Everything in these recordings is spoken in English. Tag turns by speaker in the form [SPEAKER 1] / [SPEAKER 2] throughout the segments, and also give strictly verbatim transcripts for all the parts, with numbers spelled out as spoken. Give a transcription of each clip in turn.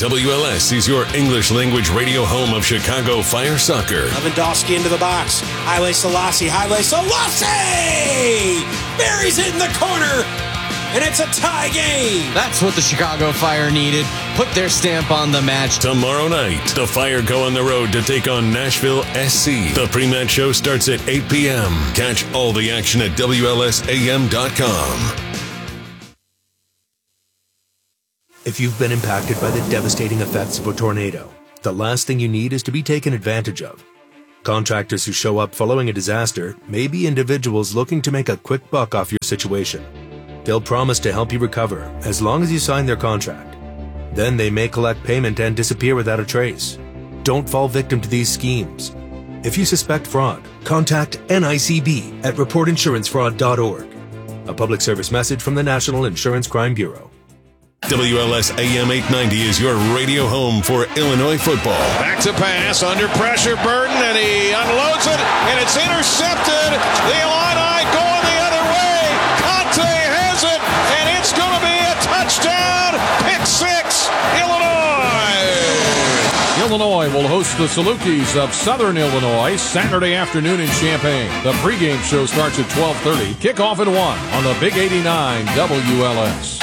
[SPEAKER 1] W L S is your English language radio home of Chicago Fire Soccer.
[SPEAKER 2] Lewandowski into the box. Haile Selassie. Haile Selassie! Buries it in the corner. And it's a tie game.
[SPEAKER 3] That's what the Chicago Fire needed. Put their stamp on the match.
[SPEAKER 1] Tomorrow night, the Fire go on the road to take on Nashville S C. The pre-match show starts at eight p.m. Catch all the action at W L S A M dot com.
[SPEAKER 4] If you've been impacted by the devastating effects of a tornado, the last thing you need is to be taken advantage of. Contractors who show up following a disaster may be individuals looking to make a quick buck off your situation. They'll promise to help you recover as long as you sign their contract. Then they may collect payment and disappear without a trace. Don't fall victim to these schemes. If you suspect fraud, contact N I C B at report insurance fraud dot org. A public service message from the National Insurance Crime Bureau.
[SPEAKER 1] W L S A M eight ninety is your radio home for Illinois football.
[SPEAKER 5] Back to pass, under pressure, Burden, and he unloads it, and it's intercepted. The Illini going the other way. Conte has it, and it's going to be a touchdown. Pick six, Illinois.
[SPEAKER 6] Illinois will host the Salukis of Southern Illinois Saturday afternoon in Champaign. The pregame show starts at twelve thirty. Kickoff at one on the Big eighty-nine W L S.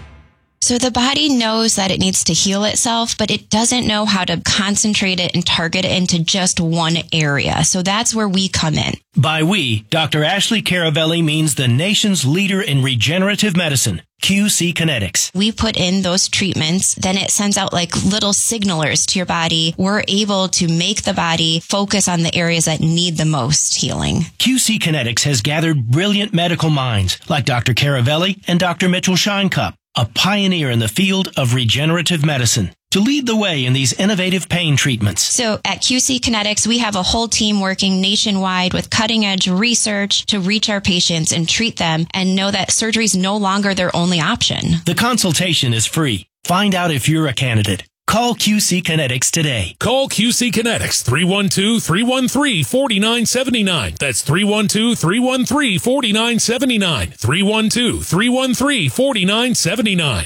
[SPEAKER 7] So the body knows that it needs to heal itself, but it doesn't know how to concentrate it and target it into just one area. So that's where we come in.
[SPEAKER 8] By we, Doctor Ashley Caravelli means the nation's leader in regenerative medicine, Q C Kinetics.
[SPEAKER 7] We put in those treatments, then it sends out like little signalers to your body. We're able to make the body focus on the areas that need the most healing.
[SPEAKER 8] Q C Kinetics has gathered brilliant medical minds like Doctor Caravelli and Doctor Mitchell Shinecup, a pioneer in the field of regenerative medicine, to lead the way in these innovative pain treatments.
[SPEAKER 7] So at Q C Kinetics, we have a whole team working nationwide with cutting-edge research to reach our patients and treat them and know that surgery is no longer their only option.
[SPEAKER 8] The consultation is free. Find out if you're a candidate. Call Q C Kinetics today.
[SPEAKER 9] Call Q C Kinetics, three one two, three one three, four nine seven nine. That's three one two, three one three, four nine seven nine. three one two, three one three, four nine seven nine.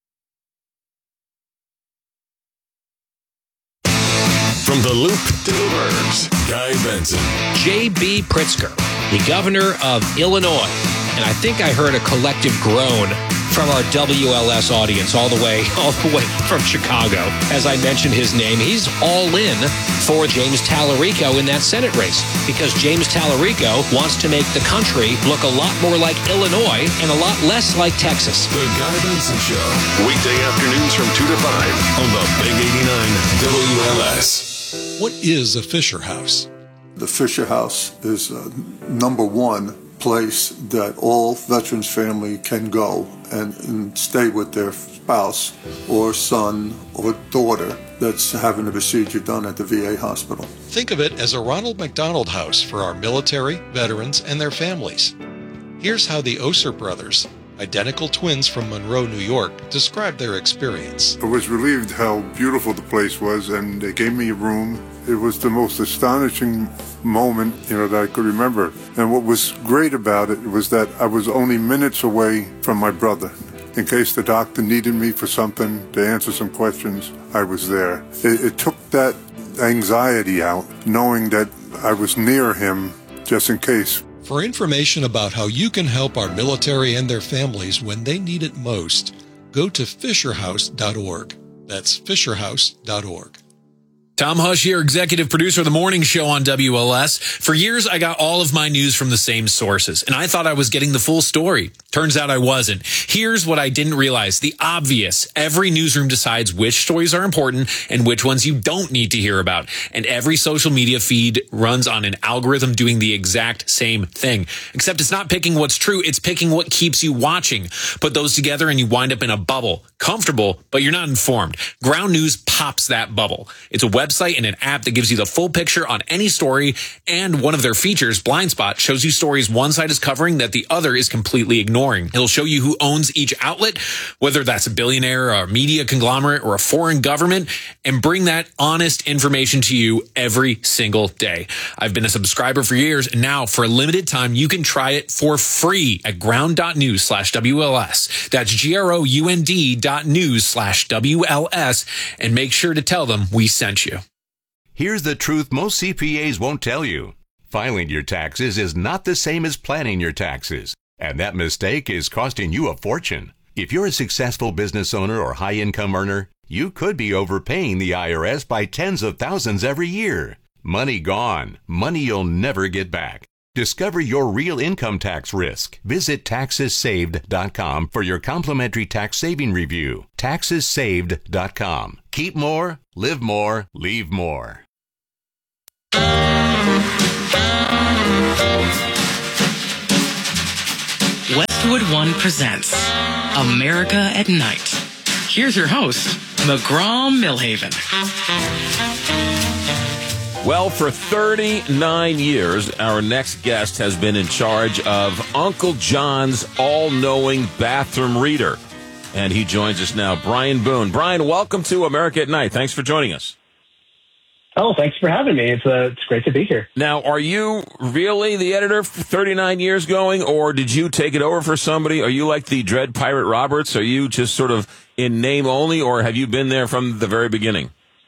[SPEAKER 1] From the Loop to the Birds, Guy Benson.
[SPEAKER 10] J B Pritzker, the governor of Illinois. And I think I heard a collective groan from our W L S audience all the way, all the way from Chicago. As I mentioned his name, he's all in for James Tallarico in that Senate race because James Tallarico wants to make the country look a lot more like Illinois and a lot less like Texas.
[SPEAKER 1] The Guy Benson Show, weekday afternoons from two to five on the Big eighty-nine W L S.
[SPEAKER 11] What is a Fisher House?
[SPEAKER 12] The Fisher House is uh, number one place that all veterans family can go and, and stay with their spouse or son or daughter that's having a procedure done at the V A hospital.
[SPEAKER 11] Think of it as a Ronald McDonald House for our military, veterans, and their families. Here's how the Oser brothers, identical twins from Monroe, New York, described their experience.
[SPEAKER 13] I was relieved how beautiful the place was, and they gave me a room. It was the most astonishing moment, you know, that I could remember. And what was great about it was that I was only minutes away from my brother. In case the doctor needed me for something, to answer some questions, I was there. It, it took that anxiety out, knowing that I was near him just in case.
[SPEAKER 11] For information about how you can help our military and their families when they need it most, go to fisher house dot org. That's fisher house dot org.
[SPEAKER 14] Tom Hush here, executive producer of the morning show on W L S. For years, I got all of my news from the same sources, and I thought I was getting the full story. Turns out I wasn't. Here's what I didn't realize. The obvious. Every newsroom decides which stories are important and which ones you don't need to hear about. And every social media feed runs on an algorithm doing the exact same thing. Except it's not picking what's true, it's picking what keeps you watching. Put those together and you wind up in a bubble. Comfortable, but you're not informed. Ground News pops that bubble. It's a website website and an app that gives you the full picture on any story. And one of their features, Blind Spot, shows you stories one side is covering that the other is completely ignoring. It'll show you who owns each outlet, whether that's a billionaire, or a media conglomerate, or a foreign government, and bring that honest information to you every single day. I've been a subscriber for years, and now for a limited time, you can try it for free at ground.news slash WLS. That's G-R-O-U-N-D dot news slash W-L-S, and make sure to tell them we sent you.
[SPEAKER 15] Here's the truth most C P As won't tell you. Filing your taxes is not the same as planning your taxes, and that mistake is costing you a fortune. If you're a successful business owner or high-income earner, you could be overpaying the I R S by tens of thousands every year. Money gone. Money you'll never get back. Discover your real income tax risk. Visit taxes saved dot com for your complimentary tax saving review. taxes saved dot com. Keep more, live more, leave more.
[SPEAKER 16] Westwood One presents America at Night. Here's your host, McGraw Millhaven.
[SPEAKER 17] Well, for thirty-nine years, our next guest has been in charge of Uncle John's all-knowing bathroom reader. And he joins us now, Brian Boone. Brian, welcome to America at Night. Thanks for joining us.
[SPEAKER 18] Oh, thanks for having me. It's uh, it's great to be here.
[SPEAKER 17] Now, are you really the editor for thirty-nine years going, or did you take it over for somebody? Are you like the Dread Pirate Roberts? Are you just sort of in name only, or have you been there from the very beginning?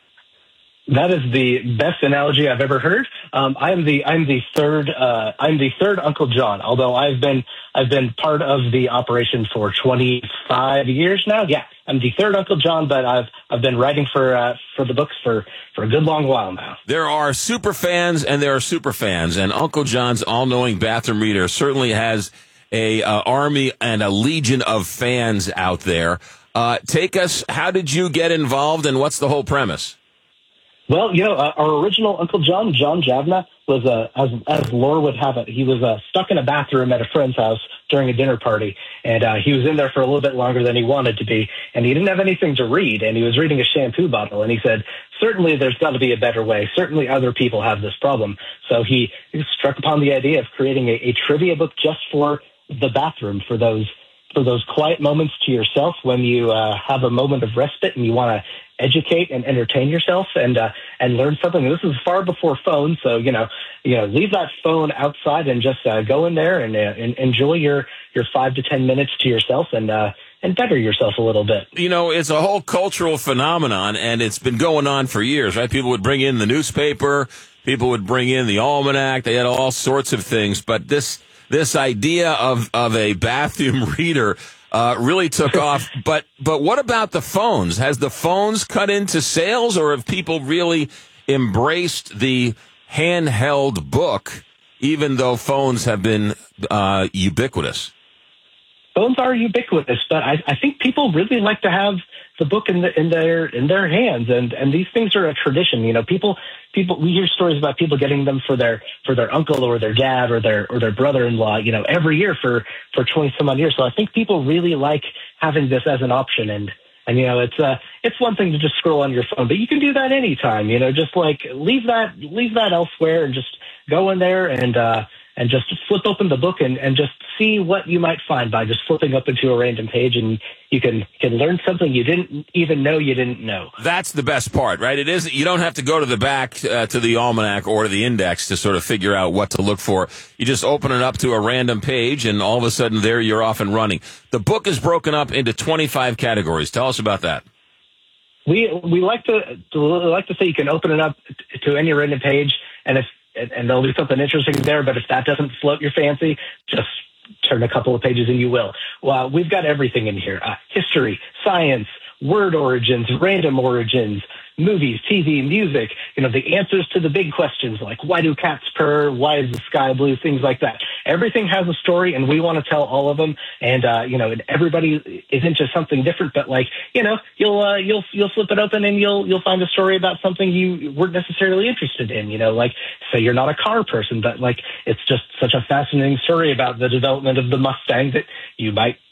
[SPEAKER 18] That is the best analogy I've ever heard. Um, I'm the I'm the third uh, I'm the third Uncle John. Although I've been I've been part of the operation for twenty-five years now. Yeah, I'm the third Uncle John, but I've I've been writing for uh, for the books for, for a good long while now.
[SPEAKER 17] There are super fans and there are super fans, and Uncle John's all-knowing bathroom reader certainly has a uh, army and a legion of fans out there. Uh, take us. How did you get involved, and what's the whole premise?
[SPEAKER 18] Well, you know, uh, our original Uncle John, John Javna, was, uh, as, as lore would have it, he was uh, stuck in a bathroom at a friend's house during a dinner party, and uh, he was in there for a little bit longer than he wanted to be, and he didn't have anything to read, and he was reading a shampoo bottle, and he said, certainly there's got to be a better way. Certainly other people have this problem. So he, he struck upon the idea of creating a, a trivia book just for the bathroom, for those for those quiet moments to yourself when you uh, have a moment of respite and you want to educate and entertain yourself and uh, and learn something. This is far before phones, so you know, you know, leave that phone outside and just uh, go in there and, uh, and enjoy your, your five to ten minutes to yourself and uh, and better yourself a little bit.
[SPEAKER 17] You know, it's a whole cultural phenomenon, and it's been going on for years, right? People would bring in the newspaper, people would bring in the almanac, they had all sorts of things, but this this idea of of a bathroom reader Uh, really took off. But but what about the phones? Has the phones cut into sales, or have people really embraced the handheld book, even though phones have been uh, ubiquitous?
[SPEAKER 18] Phones are ubiquitous, but I, I think people really like to have the book in, the, in their in their hands, and, and these things are a tradition. You know, people people we hear stories about people getting them for their for their uncle or their dad or their or their brother-in-law. You know, every year for for twenty some odd years. So I think people really like having this as an option, and and you know, it's uh it's one thing to just scroll on your phone, but you can do that anytime. You know, just like leave that leave that elsewhere and just go in there and uh and just flip open the book and, and just see what you might find by just flipping up into a random page, and you can, can learn something you didn't even know you didn't know.
[SPEAKER 17] That's the best part, right? It is. You don't have to go to the back uh, to the almanac or to the index to sort of figure out what to look for. You just open it up to a random page, and all of a sudden there you're off and running. The book is broken up into twenty-five categories. Tell us about that.
[SPEAKER 18] We we like to, to like to say you can open it up to any random page, and if and there'll be something interesting there. But if that doesn't float your fancy, just turn a couple of pages and you will. Well, we've got everything in here: uh, history, science, word origins, random origins, movies, T V, music. You know, the answers to the big questions like why do cats purr, why is the sky blue, things like that. Everything has a story, and we want to tell all of them. And uh, you know, and everybody is into something different. But like, you know, you'll uh, you'll you'll flip it open and you'll you'll find a story about something you weren't necessarily interested in. You know, like say you're not a car person, but like it's just such a fascinating story about the development of the Mustang that you might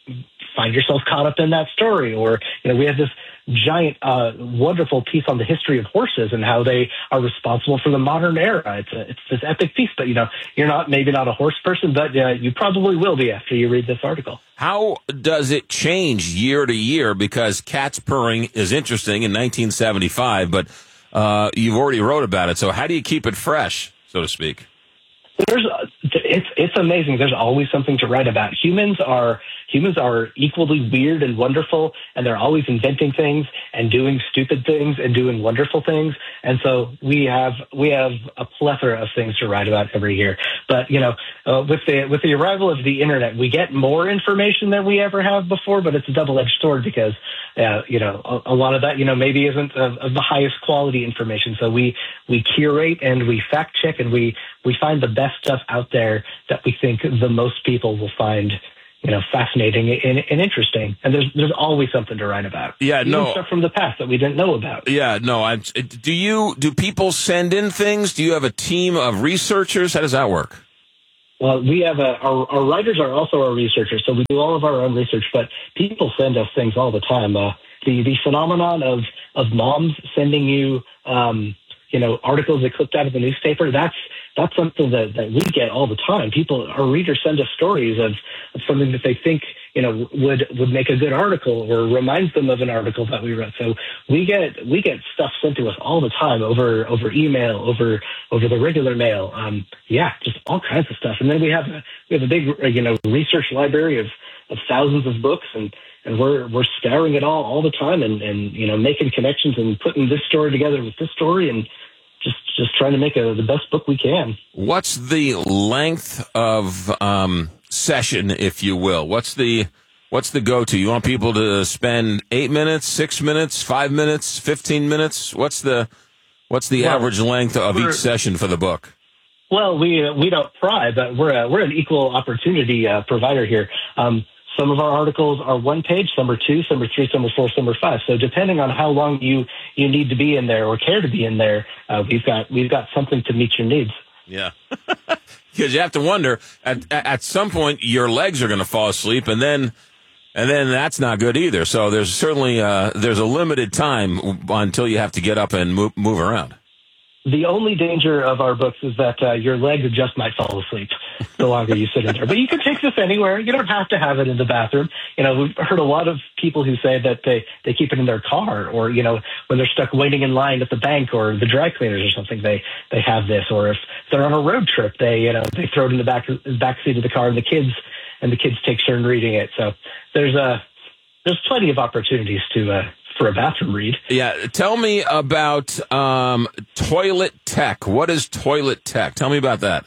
[SPEAKER 18] find yourself caught up in that story. Or, you know, we have this giant, uh, wonderful piece on the history of horses and how they are responsible for the modern era. It's a, it's this epic piece, but, you know, you're not, maybe not a horse person, but uh, you probably will be after you read this article.
[SPEAKER 17] How does it change year to year? Because Cats Purring is interesting in nineteen seventy-five, but uh, you've already wrote about it. So how do you keep it fresh, so to speak?
[SPEAKER 18] There's, it's it's amazing. There's always something to write about. Humans are humans are equally weird and wonderful, and they're always inventing things and doing stupid things and doing wonderful things. And so we have we have a plethora of things to write about every year. But you know, uh, with the with the arrival of the internet, we get more information than we ever have before. But it's a double-edged sword because uh, you know a, a lot of that you know maybe isn't of, of the highest quality information. So we we curate and we fact check and we we find the best stuff out there that we think the most people will find, you know, fascinating and, and interesting. And there's there's always something to write about.
[SPEAKER 17] Yeah,
[SPEAKER 18] Even
[SPEAKER 17] no
[SPEAKER 18] stuff from the past that we didn't know about.
[SPEAKER 17] Yeah, no. I, do you do people send in things? Do you have a team of researchers? How does that work?
[SPEAKER 18] Well, we have a, our, our writers are also our researchers, so we do all of our own research. But people send us things all the time. Uh, the the phenomenon of of moms sending you, um, you know, articles they clipped out of the newspaper. That's That's something that, that we get all the time. People, our readers send us stories of, of something that they think, you know, would, would make a good article or reminds them of an article that we wrote. So we get, we get stuff sent to us all the time over, over email, over, over the regular mail. Um, yeah, just all kinds of stuff. And then we have a, we have a big, you know, research library of, of thousands of books, and, and we're, we're scouring it all, all the time and, and, you know, making connections and putting this story together with this story and, Just, just trying to make a, the best book we can.
[SPEAKER 17] What's the length of um, session, if you will? What's the what's the go-to? You want people to spend eight minutes, six minutes, five minutes, fifteen minutes? What's the what's the well, average length of each session for the book?
[SPEAKER 18] Well, we uh, we don't pry, but we're a, we're an equal opportunity uh, provider here. Um, Some of our articles are one page, some are two, some are three, some are four, some are five. So depending on how long you, you need to be in there or care to be in there, uh, we've got we've got something to meet your needs.
[SPEAKER 17] Yeah, because you have to wonder at at some point your legs are going to fall asleep, and then and then that's not good either. So there's certainly uh, there's a limited time until you have to get up and move, move around.
[SPEAKER 18] The only danger of our books is that uh, your legs just might fall asleep the longer you sit in there. But you can take this anywhere. You don't have to have it in the bathroom. You know, we've heard a lot of people who say that they, they keep it in their car, or, you know, when they're stuck waiting in line at the bank or the dry cleaners or something, they, they have this. Or if they're on a road trip, they, you know, they throw it in the back, back seat of the car and the kids, and the kids take turn reading it. So there's a, there's plenty of opportunities to, uh, for a bathroom read.
[SPEAKER 17] Yeah. Tell me about um, toilet tech. What is toilet tech? Tell me about that.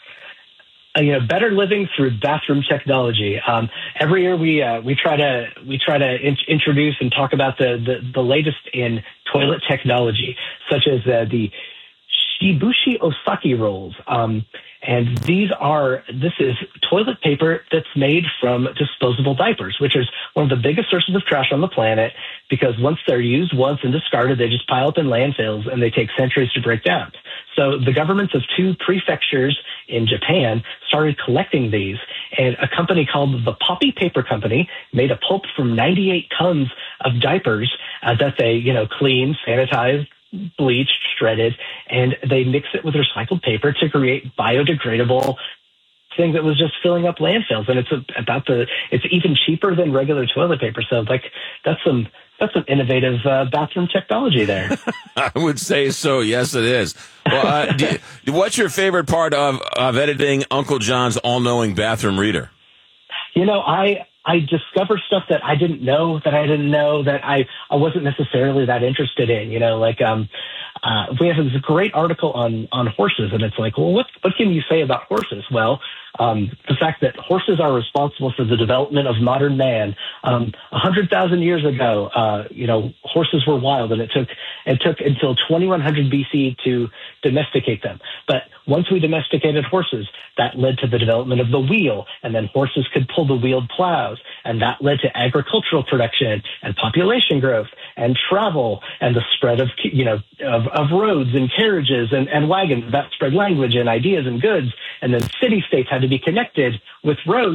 [SPEAKER 18] Uh, you know, better living through bathroom technology. Um, every year we uh, we try to we try to in- introduce and talk about the, the, the latest in toilet technology, such as uh, the Shibushi Osaki rolls. Um, And these are, this is toilet paper that's made from disposable diapers, which is one of the biggest sources of trash on the planet, because once they're used once and discarded, they just pile up in landfills and they take centuries to break down. So the governments of two prefectures in Japan started collecting these, and a company called the Poppy Paper Company made a pulp from ninety-eight tons of diapers uh, that they, you know, cleaned, sanitized, bleached, shredded, and they mix it with recycled paper to create biodegradable thing that was just filling up landfills. And it's a, about the, it's even cheaper than regular toilet paper. So like that's some, that's some innovative uh, bathroom technology there.
[SPEAKER 17] I would say so. Yes, it is. Well, uh, do you, what's your favorite part of, of editing Uncle John's all-knowing bathroom reader?
[SPEAKER 18] You know, I, I discover stuff that I didn't know that I didn't know that I, I wasn't necessarily that interested in, you know, like, um, uh, we have this great article on, on horses, and it's like, well, what, what can you say about horses? Well, um, the fact that horses are responsible for the development of modern man. Um, a hundred thousand years ago, uh, you know, horses were wild, and it took, it took until twenty-one hundred B C to domesticate them. But once we domesticated horses, that led to the development of the wheel, and then horses could pull the wheeled plows, and that led to agricultural production and population growth and travel and the spread of, you know, of, of roads and carriages and, and wagons. That spread language and ideas and goods, and then city states had to be connected with roads to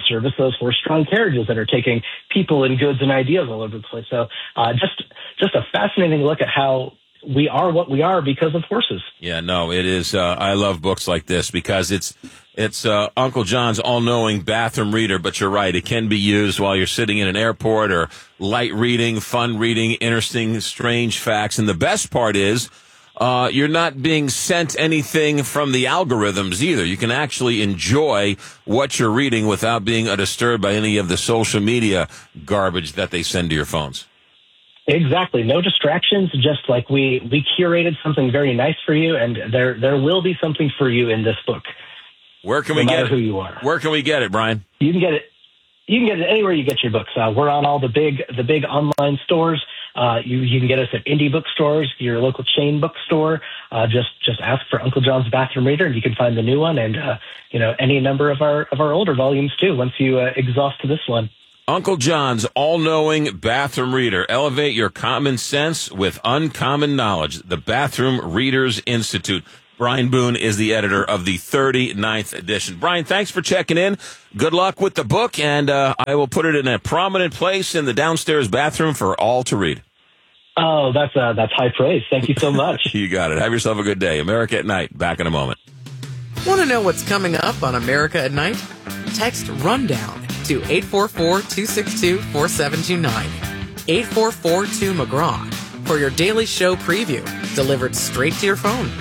[SPEAKER 18] service those horse-drawn carriages that are taking people and goods and ideas all over the place. So uh, just just a fascinating look at how we are what we are because of horses.
[SPEAKER 17] Yeah, no, it is. Uh, I love books like this because it's it's uh, Uncle John's all-knowing bathroom reader. But you're right; it can be used while you're sitting in an airport or light reading, fun reading, interesting, strange facts. And the best part is, uh, you're not being sent anything from the algorithms either. You can actually enjoy what you're reading without being uh, disturbed by any of the social media garbage that they send to your phones.
[SPEAKER 18] Exactly. No distractions, just like we, we curated something very nice for you, and there there will be something for you in this book.
[SPEAKER 17] Where can
[SPEAKER 18] no
[SPEAKER 17] we get it?
[SPEAKER 18] Who you are.
[SPEAKER 17] Where can we get it, Brian?
[SPEAKER 18] You can get it You can get it anywhere you get your books. Uh, we're on all the big the big online stores. Uh, you, you can get us at indie bookstores, your local chain bookstore. Uh, just just ask for Uncle John's Bathroom Reader, and you can find the new one, and uh, you know any number of our of our older volumes too. Once you uh, exhaust this one.
[SPEAKER 17] Uncle John's all-knowing bathroom reader. Elevate your common sense with uncommon knowledge. The Bathroom Readers Institute. Brian Boone is the editor of the thirty-ninth edition. Brian, thanks for checking in. Good luck with the book, and uh, I will put it in a prominent place in the downstairs bathroom for all to read.
[SPEAKER 18] Oh, that's uh, that's high praise. Thank you so much.
[SPEAKER 17] You got it. Have yourself a good day. America at Night. Back in a moment.
[SPEAKER 16] Want to know what's coming up on America at Night? Text RUNDOWN to eight four four, two six two, four seven two nine. eight four four two McGraw for your daily show preview, delivered straight to your phone.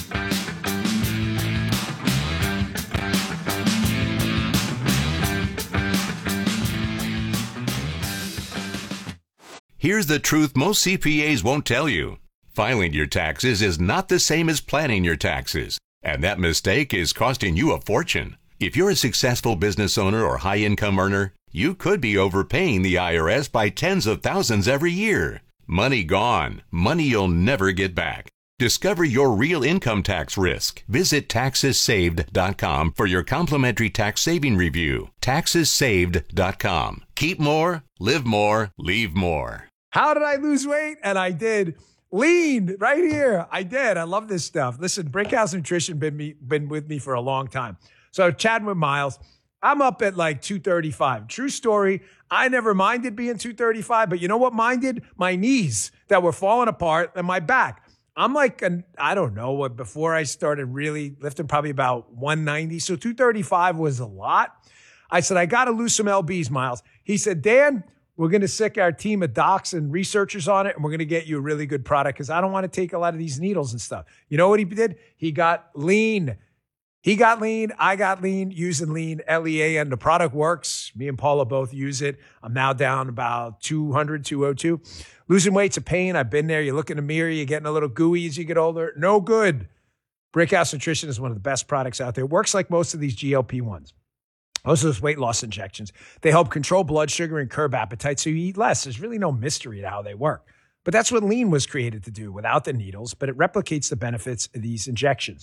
[SPEAKER 15] Here's the truth most C P As won't tell you. Filing your taxes is not the same as planning your taxes, and that mistake is costing you a fortune. If you're a successful business owner or high-income earner, you could be overpaying the I R S by tens of thousands every year. Money gone. Money you'll never get back. Discover your real income tax risk. Visit taxes saved dot com for your complimentary tax saving review. taxes saved dot com. Keep more, live more, leave more.
[SPEAKER 19] How did I lose weight? And I did. Lean right here. I did. I love this stuff. Listen, Brickhouse Nutrition been me, been with me for a long time. So chatting with Miles, I'm up at like two thirty-five. True story. I never minded being two thirty-five, but you know what minded? My knees that were falling apart and my back. I'm like, an, I don't know, what before I started really lifting, probably about one ninety. So two thirty-five was a lot. I said, I got to lose some L Bs, Miles. He said, Dan, we're going to sick our team of docs and researchers on it, and we're going to get you a really good product because I don't want to take a lot of these needles and stuff. You know what he did? He got lean. He got lean. I got lean using lean, L E A N. The product works. Me and Paula both use it. I'm now down about two hundred, two oh two. Losing weight's a pain. I've been there. You look in the mirror, you're getting a little gooey as you get older. No good. Brickhouse Nutrition is one of the best products out there. It works like most of these G L P ones. Most of those weight loss injections. They help control blood sugar and curb appetite so you eat less. There's really no mystery to how they work. But that's what lean was created to do without the needles, but it replicates the benefits of these injections.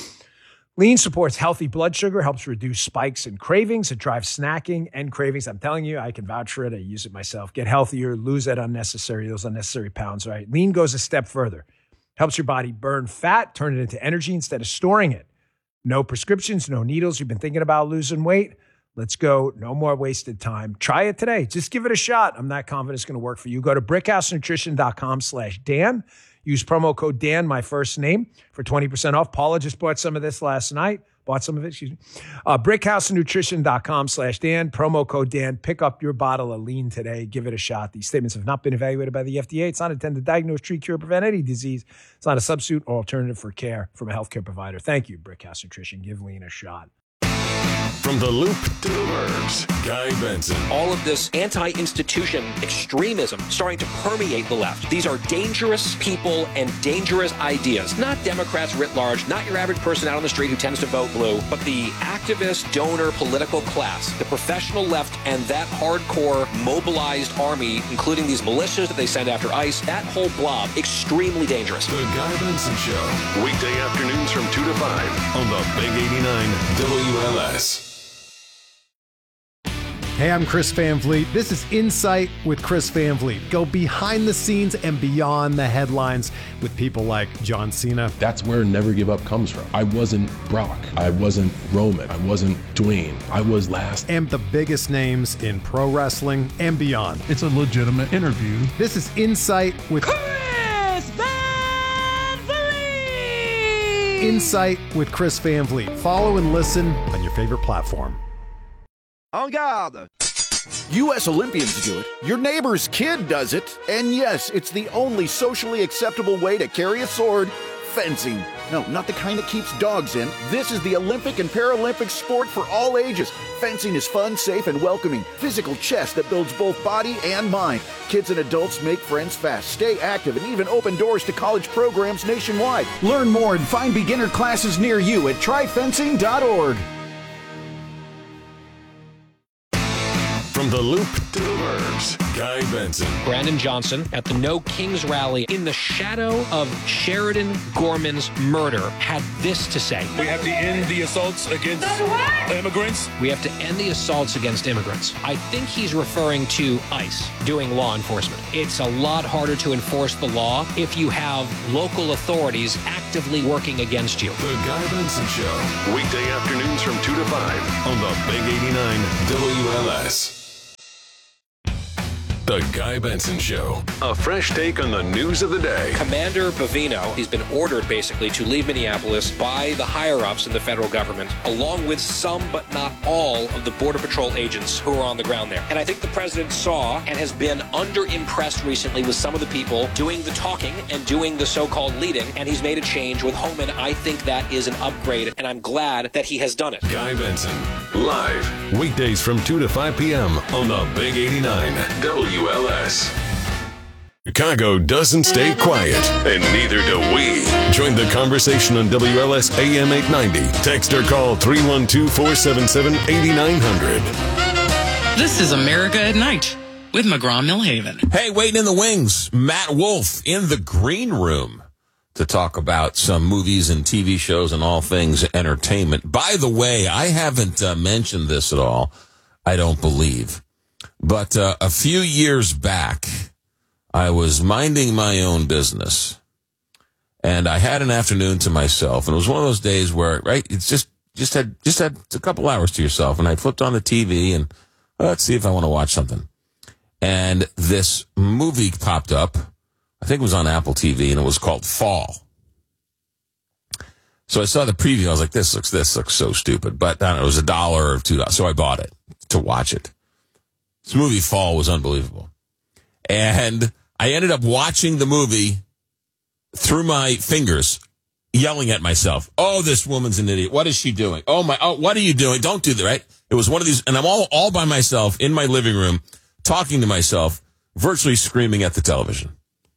[SPEAKER 19] Lean supports healthy blood sugar, helps reduce spikes and cravings. It drives snacking and cravings. I'm telling you, I can vouch for it. I use it myself. Get healthier, lose that unnecessary, those unnecessary pounds, right? Lean goes a step further. Helps your body burn fat, turn it into energy instead of storing it. No prescriptions, no needles. You've been thinking about losing weight? Let's go. No more wasted time. Try it today. Just give it a shot. I'm not confident it's going to work for you. Go to brickhousenutrition.com slash Dan. Use promo code Dan, my first name, for twenty percent off. Paula just bought some of this last night. Bought some of it, excuse me. Uh, brickhousenutrition.com slash Dan. Promo code Dan. Pick up your bottle of lean today. Give it a shot. These statements have not been evaluated by the F D A. It's not intended to diagnose, treat, cure, prevent any disease. It's not a substitute or alternative for care from a healthcare provider. Thank you, Brickhouse Nutrition. Give lean a shot.
[SPEAKER 1] From the Loop to the Burbs, Guy Benson.
[SPEAKER 10] All of this anti-institution extremism starting to permeate the left. These are dangerous people and dangerous ideas. Not Democrats writ large, not your average person out on the street who tends to vote blue, but the activist, donor, political class, the professional left, and that hardcore mobilized army, including these militias that they send after ICE, that whole blob, extremely dangerous.
[SPEAKER 1] The Guy Benson Show. Weekday afternoons from two to five on the Big eighty-nine W L S.
[SPEAKER 20] Hey, I'm Chris Van Vliet. This is Insight with Chris Van Vliet. Go behind the scenes and beyond the headlines with people like John Cena.
[SPEAKER 21] That's where Never Give Up comes from. I wasn't Brock. I wasn't Roman. I wasn't Dwayne. I was last.
[SPEAKER 20] And the biggest names in pro wrestling and beyond.
[SPEAKER 22] It's a legitimate interview.
[SPEAKER 20] This is Insight with
[SPEAKER 23] Chris Van Vliet.
[SPEAKER 20] Insight with Chris Van Vliet. Follow and listen on your favorite platform.
[SPEAKER 24] En garde! U S Olympians do it, your neighbor's kid does it, and yes, it's the only socially acceptable way to carry a sword, fencing. No, not the kind that keeps dogs in. This is the Olympic and Paralympic sport for all ages. Fencing is fun, safe, and welcoming. Physical chess that builds both body and mind. Kids and adults make friends fast, stay active, and even open doors to college programs nationwide. Learn more and find beginner classes near you at try fencing dot org.
[SPEAKER 1] From the Loop to the Burbs, Guy Benson.
[SPEAKER 10] Brandon Johnson at the No Kings rally in the shadow of Sheridan Gorman's murder had this to say.
[SPEAKER 25] We have to end the assaults against immigrants.
[SPEAKER 10] We have to end the assaults against immigrants. I think he's referring to ICE doing law enforcement. It's a lot harder to enforce the law if you have local authorities actively working against you.
[SPEAKER 1] The Guy Benson Show, weekday afternoons from two to five on the Big eighty-nine W L S. The Guy Benson Show. A fresh take on the news of the day.
[SPEAKER 10] Commander Bavino, he's been ordered basically to leave Minneapolis by the higher-ups in the federal government, along with some but not all of the Border Patrol agents who are on the ground there. And I think the president saw and has been underimpressed recently with some of the people doing the talking and doing the so-called leading, and he's made a change with Homan. I think that is an upgrade, and I'm glad that he has done it.
[SPEAKER 1] Guy Benson, live, weekdays from two to five p.m. on the Big eighty-nine W L S. Chicago doesn't stay quiet, and neither do we. Join the conversation on W L S A M eight ninety. Text or call three one two, four seven seven, eight nine zero zero.
[SPEAKER 16] This is America at Night with McGraw-Millhaven.
[SPEAKER 17] Hey, waiting in the wings, Matt Wolf in the green room to talk about some movies and T V shows and all things entertainment. By the way, I haven't uh, mentioned this at all, I don't believe. But uh, a few years back, I was minding my own business, and I had an afternoon to myself, and it was one of those days where, right, it's just just had just had a couple hours to yourself, and I flipped on the T V, and well, let's see if I want to watch something. And this movie popped up, I think it was on Apple T V, and it was called Fall. So I saw the preview, I was like, this looks this looks so stupid, but I don't know, it was a dollar or two dollars, so I bought it to watch it. This movie, Fall, was unbelievable. And I ended up watching the movie through my fingers, yelling at myself. Oh, this woman's an idiot. What is she doing? Oh, my, oh, what are you doing? Don't do that, right? It was one of these, and I'm all, all by myself in my living room, talking to myself, virtually screaming at the television.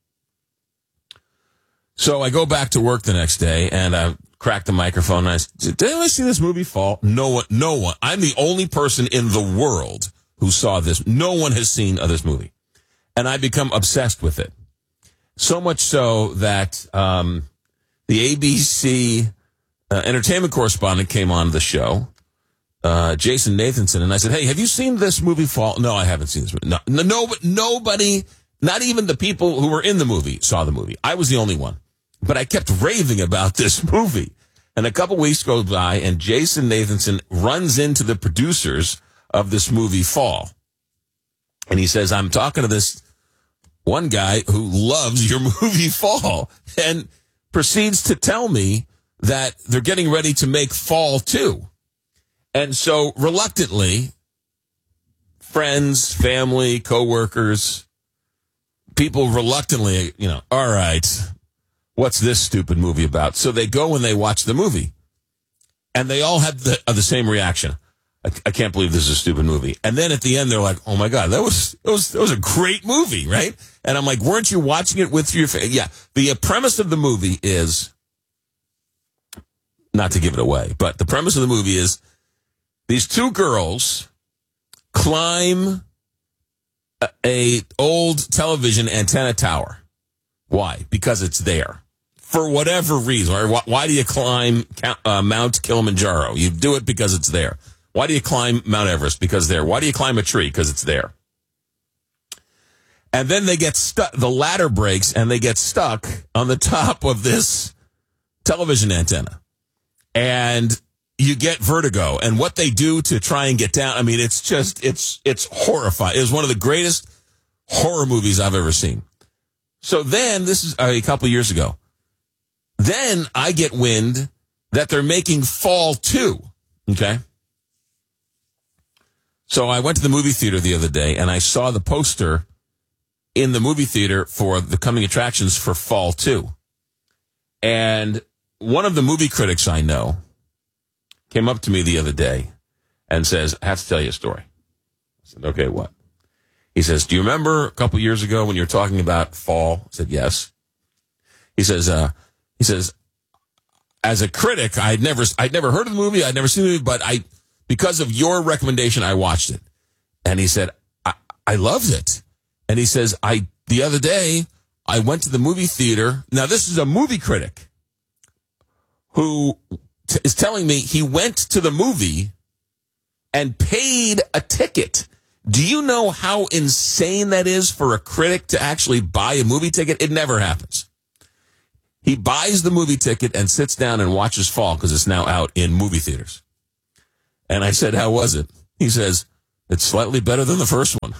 [SPEAKER 17] So I go back to work the next day, and I crack the microphone, and I said, did anyone see this movie, Fall? No one, no one. I'm the only person in the world who saw this. No one has seen uh, this movie. And I become obsessed with it. So much so that um, the A B C uh, entertainment correspondent came on the show, uh, Jason Nathanson, and I said, hey, have you seen this movie, Fall? No, I haven't seen this movie. No, no, no, nobody, not even the people who were in the movie saw the movie. I was the only one. But I kept raving about this movie. And a couple weeks go by, and Jason Nathanson runs into the producers of this movie, Fall. And he says, I'm talking to this one guy who loves your movie, Fall, and proceeds to tell me that they're getting ready to make Fall two. And so reluctantly, friends, family, coworkers, people reluctantly, you know, all right, what's this stupid movie about? So they go and they watch the movie, and they all have the, uh, the same reaction. I, I can't believe this is a stupid movie. And then at the end, they're like, oh my God, that was, that was, that was a great movie, right? And I'm like, weren't you watching it with your family? Yeah. The uh, premise of the movie is, not to give it away, but the premise of the movie is these two girls climb a, a old television antenna tower. Why? Because it's there. For whatever reason. Or why, why do you climb uh, Mount Kilimanjaro? You do it because it's there. Why do you climb Mount Everest? Because there. Why do you climb a tree? Because it's there. And then they get stuck, the ladder breaks, and they get stuck on the top of this television antenna. And you get vertigo. And what they do to try and get down, I mean, it's just, it's, it's horrifying. It was one of the greatest horror movies I've ever seen. So then, this is a couple of years ago. Then I get wind that they're making Fall two. Okay? So I went to the movie theater the other day, and I saw the poster in the movie theater for the coming attractions for Fall two. And one of the movie critics I know came up to me the other day and says, I have to tell you a story. I said, okay, what? He says, do you remember a couple years ago when you were talking about Fall? I said, yes. He says, uh, he says, as a critic, I'd never, I'd never heard of the movie. I'd never seen the movie, but I, because of your recommendation, I watched it. And he said, I, I loved it. And he says, I, the other day, I went to the movie theater. Now, this is a movie critic who t- is telling me he went to the movie and paid a ticket. Do you know how insane that is for a critic to actually buy a movie ticket? It never happens. He buys the movie ticket and sits down and watches Fall because it's now out in movie theaters. And I said, how was it? He says, it's slightly better than the first one.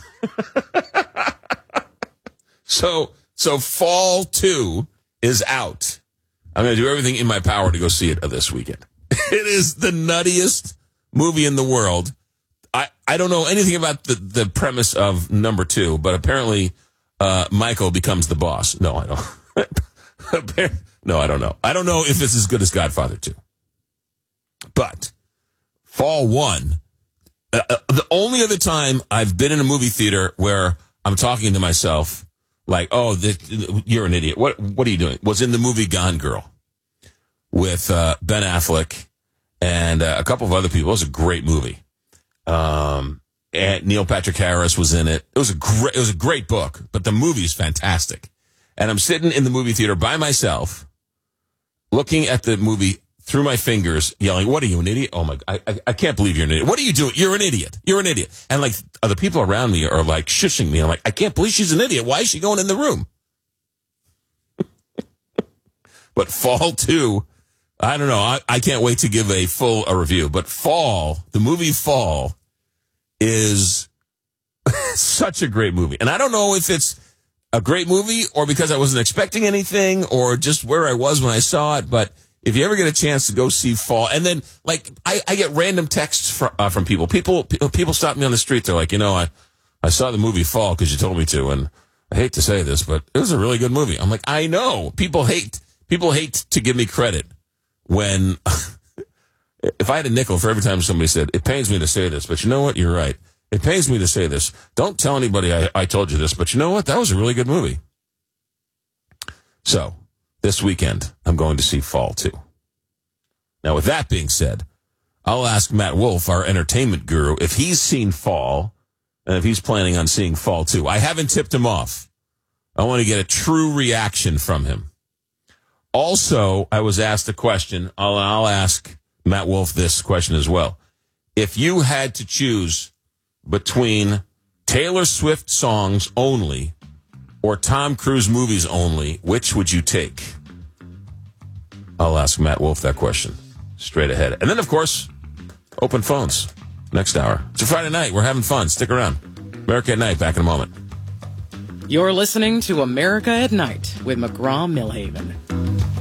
[SPEAKER 17] So, so Fall two is out. I'm going to do everything in my power to go see it this weekend. It is the nuttiest movie in the world. I, I don't know anything about the, the premise of number two, but apparently uh, Michael becomes the boss. No, I don't. No, I don't know. I don't know if it's as good as Godfather two. But Fall one, uh, the only other time I've been in a movie theater where I'm talking to myself, like, oh, this, you're an idiot. What What are you doing? Was in the movie Gone Girl with uh, Ben Affleck and uh, a couple of other people. It was a great movie. Um, and Neil Patrick Harris was in it. It was a great, it was a great book, but the movie is fantastic. And I'm sitting in the movie theater by myself, looking at the movie through my fingers, yelling, what are you, an idiot? Oh my, I, I, I can't believe you're an idiot. What are you doing? You're an idiot. You're an idiot. And like other people around me are like shushing me. I'm like, I can't believe she's an idiot. Why is she going in the room? But Fall two, I don't know. I, I can't wait to give a full a review. But Fall, the movie Fall, is such a great movie. And I don't know if it's a great movie or because I wasn't expecting anything or just where I was when I saw it. But if you ever get a chance to go see Fall, and then like I, I get random texts from, uh, from people. People people stop me on the street. They're like, you know, I, I saw the movie Fall because you told me to. And I hate to say this, but it was a really good movie. I'm like, I know. People hate people hate to give me credit when if I had a nickel for every time somebody said, it pains me to say this, but you know what? You're right. It pains me to say this. Don't tell anybody I, I told you this, but you know what? That was a really good movie. So this weekend, I'm going to see Fall two. Now, with that being said, I'll ask Matt Wolf, our entertainment guru, if he's seen Fall and if he's planning on seeing Fall two. I haven't tipped him off. I want to get a true reaction from him. Also, I was asked a question. I'll, I'll ask Matt Wolf this question as well. If you had to choose between Taylor Swift songs only or Tom Cruise movies only, which would you take? I'll ask Matt Wolf that question straight ahead. And then, of course, open phones next hour. It's a Friday night. We're having fun. Stick around. America at Night, back in a moment.
[SPEAKER 16] You're listening to America at Night with McGraw Millhaven.